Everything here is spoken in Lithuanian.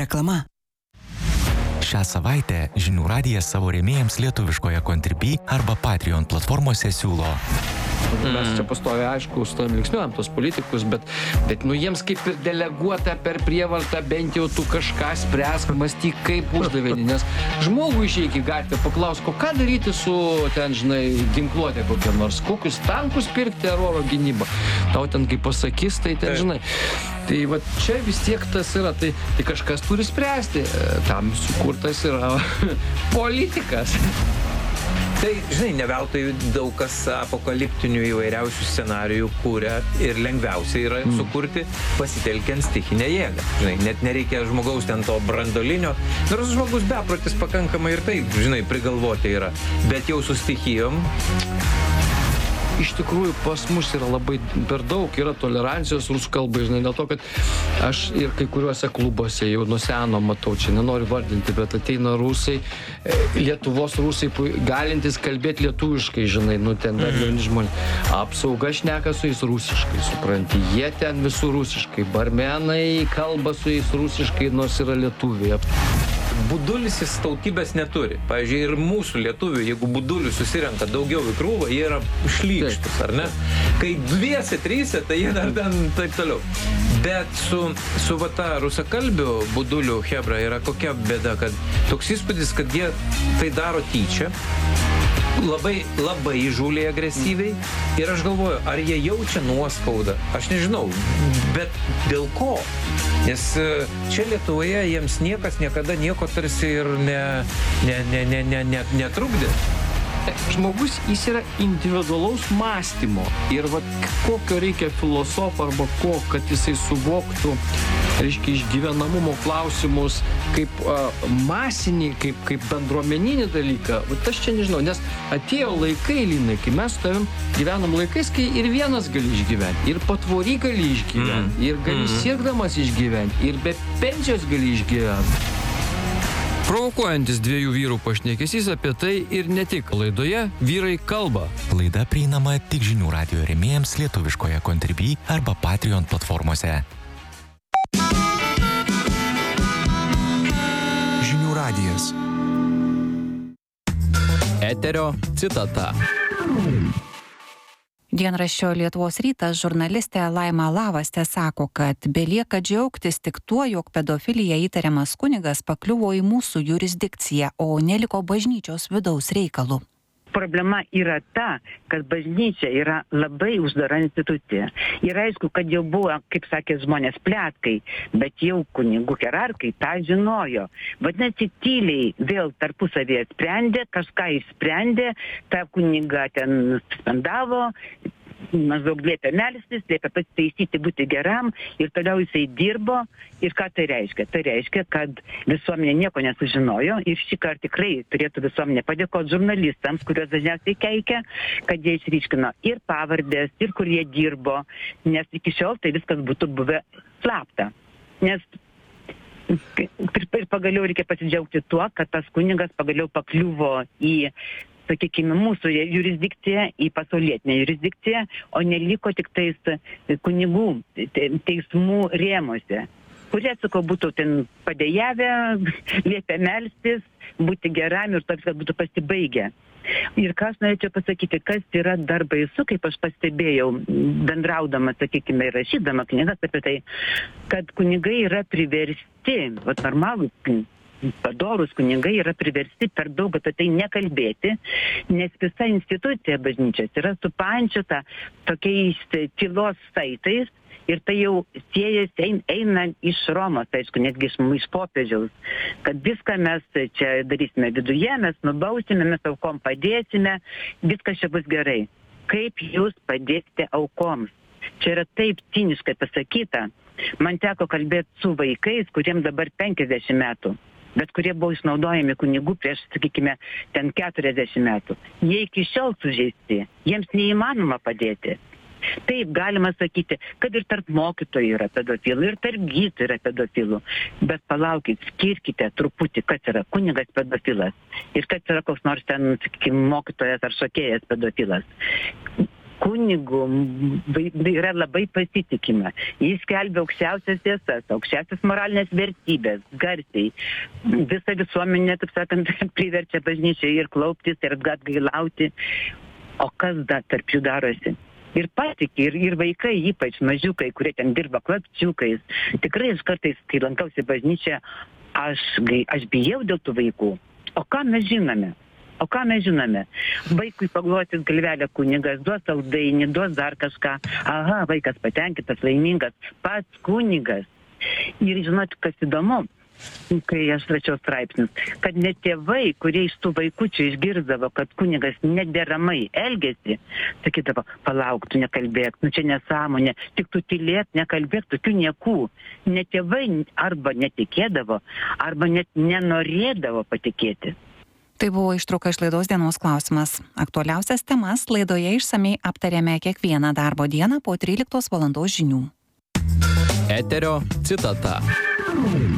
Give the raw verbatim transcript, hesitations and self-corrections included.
Reklama. Šią savaitę Žinių radijas savo rėmėjams lietuviškoje Contribui arba Patreon platformose siūlo. Mes čia pastoviai, aišku, su tam linksniuojam tos politikus, bet, bet nu, jiems kaip ir deleguota per prievartą, bent jau tu kažką spręsk, mąstyk kaip uždavinį, nes žmogų išeik į gatvę, paklausk, ką daryti su ten, žinai, ginkluotė kokia nors, kokius tankus pirkti ar oro gynybą. Tau ten kaip pasakys, tai ten, žinai. Tai va čia vis tiek tas yra, tai, tai kažkas turi spręsti, tam sukurtas yra politikas. Tai, žinai, ne veltui daug kas apokaliptinių įvairiausių scenarijų kūrė ir lengviausia yra mm. sukurti pasitelkiant stichinę jėgą. Žinai, net nereikia žmogaus ten to brandolinio, nors žmogus beprotis pakankamai ir taip, žinai, prigalvoti yra. Bet jau su stichijom... Iš tikrųjų, pas mus yra labai per daug, yra tolerancijos rusų kalbai, žinai, dėl to, kad aš ir kai kuriuose klubuose jau nuo seno matau, čia nenoriu vardinti, bet ateina rusai, Lietuvos rusai, galintys kalbėti lietuviškai, žinai, nu ten dar jauni žmonės. Apsauga šneka su jais rusiškai, supranti, jie ten visų rusiškai, barmenai kalba su jais rusiškai, nors yra lietuviai. Budulis jis tautybės neturi. Pavyzdžiui, ir mūsų lietuvių, jeigu budulių susirenka daugiau į krūvą, jie yra šlykštus, ar ne? Kai dviese, tryse, tai jie dar ten taip toliau. Bet su, su va ta rusakalbių budulių hebra yra kokia bėda, kad toks įspūdis, kad jie tai daro tyčia, labai, labai įžūliai agresyviai ir aš galvoju, ar jie jaučia nuoskaudą, aš nežinau, bet dėl ko? Nes čia Lietuvoje jiems niekas niekada nieko tarsi ir ne, ne, ne, ne, ne, ne, netrukdė. Žmogus, jis yra individualaus mąstymo ir va, kokio reikia filosofo arba ko, kad jisai suvoktų, reiškia, išgyvenamumo klausimus kaip a, masinį, kaip, kaip bendruomeninį dalyką. Vat aš čia nežinau, nes atėjo laikai, Linai, kai mes su tavim gyvenam laikais, kai ir vienas gali išgyventi, ir patvory gali išgyventi, mm. ir gali mm. sirgdamas išgyventi, ir be pensijos gali išgyventi. Provokuojantis dviejų vyrų pašnekesys apie tai ir ne tik. Laidoje Vyrai kalba. Laida prieinama tik Žinių radijo rėmėjams lietuviškoje Contribui arba Patreon platformose. Žinių radijas. Eterio citata. Dienraščio Lietuvos rytas žurnalistė Laima Lavastė sako, kad belieka džiaugtis tik tuo, jog pedofilija įtariamas kunigas pakliuvo į mūsų jurisdikciją, o neliko bažnyčios vidaus reikalų. Problema yra ta, kad bažnyčia yra labai uždara institucija. Ir aišku, kad jau buvo, kaip sakė žmonės, pletkai, bet jau kunigų hierarkai tą žinojo. Vadinasi, tyliai vėl tarpusavėje sprendė, kažką išsprendė, tą kunigą ten suspendavo, maždaug liepė melstis, liepė pasitaisyti, būti geram ir toliau jisai dirbo. Ir ką tai reiškia? Tai reiškia, kad visuomenė nieko nesužinojo ir šį kartą tikrai turėtų visuomenė padėkoti žurnalistams, kuriuos dažniausiai keikia, kad jie išryškino ir pavardės, ir kur jie dirbo, nes iki šiol tai viskas būtų buvę slapta. Nes ir pagaliau reikia pasidžiaugti tuo, kad tas kunigas pagaliau pakliuvo į, sakykime, mūsų jurisdikciją, į pasaulietinę jurisdikciją, o neliko tik tais kunigų teismų rėmuose, kurie, sakau, būtų ten padėjavę, liepė melstis, būti geram ir toks, kad būtų pasibaigę. Ir ką aš norėčiau pasakyti, kas yra dar baisu, kaip aš pastebėjau, bendraudama, sakykime, ir rašydama knygas apie tai, kad kunigai yra priversti, vat normalų, padorūs kunigai yra priversti per daug apie tai nekalbėti, nes visa institucija bažnyčios yra supančiota tokiais tylos saitais ir tai jau siejasi eina iš Romos, aišku, netgi iš, iš popiežiaus, kad viską mes čia darysime viduje, mes nubausime, mes aukom padėsime, viskas čia bus gerai. Kaip jūs padėsite aukoms? Čia yra taip ciniškai pasakyta. Man teko kalbėti su vaikais, kuriems dabar penkiasdešimt metų. Bet kurie buvo išnaudojami kunigų prieš, sakykime, ten keturiasdešimt metų. Jie iki šiol sužeisti, jiems neįmanoma padėti. Taip, galima sakyti, kad ir tarp mokytojų yra pedofilų, ir tarp gydytojų yra pedofilų. Bet palaukit, skirkite truputį, kas yra kunigas pedofilas ir kas yra koks nors ten, sakykime, mokytojas ar šokėjas pedofilas. kunigu yra labai pasitikima. Jis skelbia aukščiausias tiesas, aukščiausias moralinės vertybės, garsiai. Visa visuomenė, taip sakant, priverčia bažnyčią ir klauptis, ir atgailauti. O kas dar tarp jų darosi? Ir patikė, ir, ir vaikai, ypač mažiukai, kurie ten dirba klapčiukais. Tikrai aš kartais, kai lankausi bažnyčią, aš, aš bijau dėl tų vaikų. O ką mes žinome? O ką mes žinome? Vaikui paglostys galvelę kunigas, duos saldainį, duos dar kažką. Aha, vaikas patenkintas, laimingas, pats kunigas. Ir žinot, kas įdomu, kai aš rašiau straipsnius, kad net tėvai, kurie iš tų vaikučių išgirdavo, kad kunigas nederamai elgėsi, sakydavo, palauk, tu nekalbėk, nu čia nesąmonė, tik tu tylėk, nekalbėk, tokių niekų. Net tėvai arba netikėdavo, arba net nenorėdavo patikėti. Tai buvo ištrauka iš laidos Dienos klausimas. Aktualiausias temas laidoje išsamei aptarėme kiekvieną darbo dieną po tryliktos valandos žinių. Eterio citata.